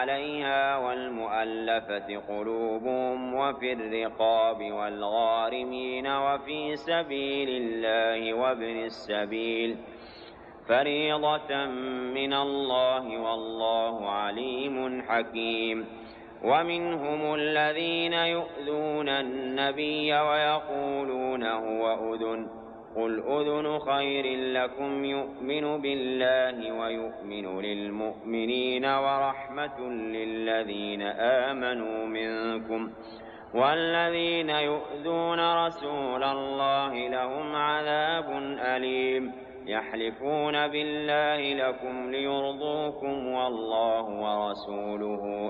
عليها والمؤلفة قلوبهم وفي الرقاب والغارمين وفي سبيل الله وابن السبيل فريضة من الله والله عليم حكيم. ومنهم الذين يؤذون النبي ويقولون هو أذن قل أذن خير لكم يؤمن بالله ويؤمن للمؤمنين ورحمة للذين آمنوا منكم والذين يؤذون رسول الله لهم عذاب أليم. يحلفون بالله لكم ليرضوكم والله ورسوله